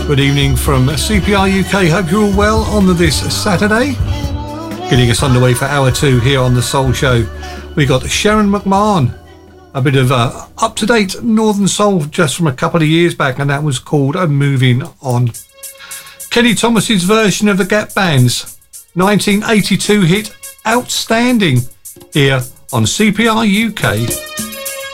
Good evening from CPR UK. Hope you're all well on this Saturday. Getting us underway for hour 2 here on The Soul Show. We got Sharon McMahon, a bit of up-to-date Northern Soul just from a couple of years back, and that was called Moving On. Kenny Thomas's version of the Gap Band's 1982 hit Outstanding here on CPR UK.